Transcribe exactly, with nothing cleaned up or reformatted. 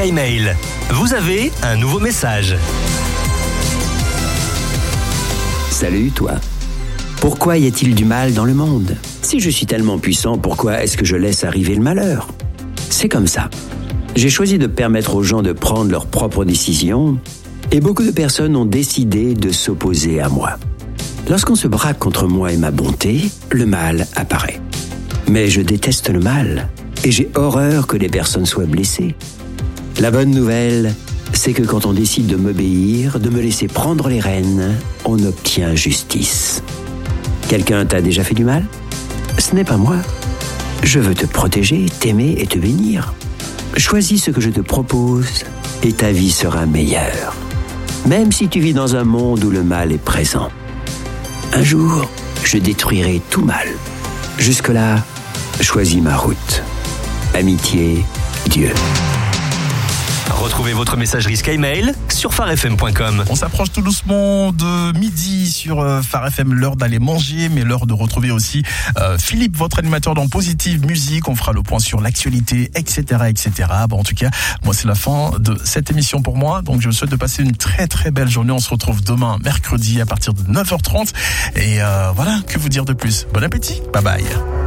Sky Mail. Vous avez un nouveau message. Salut toi. Pourquoi y a-t-il du mal dans le monde ? Si je suis tellement puissant, pourquoi est-ce que je laisse arriver le malheur ? C'est comme ça. J'ai choisi de permettre aux gens de prendre leurs propres décisions et beaucoup de personnes ont décidé de s'opposer à moi. Lorsqu'on se braque contre moi et ma bonté, le mal apparaît. Mais je déteste le mal et j'ai horreur que les personnes soient blessées. La bonne nouvelle, c'est que quand on décide de m'obéir, de me laisser prendre les rênes, on obtient justice. Quelqu'un t'a déjà fait du mal ? Ce n'est pas moi. Je veux te protéger, t'aimer et te bénir. Choisis ce que je te propose et ta vie sera meilleure. Même si tu vis dans un monde où le mal est présent. Un jour, je détruirai tout mal. Jusque-là, choisis ma route. Amitié, Dieu. Retrouvez votre messagerie Sky Mail sur phare f m point com. On s'approche tout doucement de midi sur euh, Phare F M, l'heure d'aller manger, mais l'heure de retrouver aussi euh, Philippe, votre animateur dans Positive Musique. On fera le point sur l'actualité, et cetera, et cetera. Bon, en tout cas, moi, c'est la fin de cette émission pour moi. Donc, je vous souhaite de passer une très, très belle journée. On se retrouve demain, mercredi, à partir de neuf heures trente. Et euh, voilà, que vous dire de plus ? Bon appétit. Bye bye.